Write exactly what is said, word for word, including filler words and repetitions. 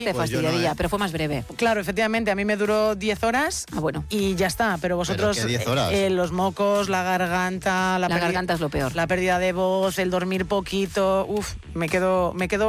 Te Pues yo no, fastidiaría, ¿eh? pero fue más breve. Claro, efectivamente, a mí me duró diez horas Ah, bueno. y ya está, pero vosotros ¿Pero qué diez horas? eh, eh, los mocos, la garganta, la, La pérdida- garganta es lo peor. la pérdida de voz, el dormir poquito, uf, me quedo, me quedo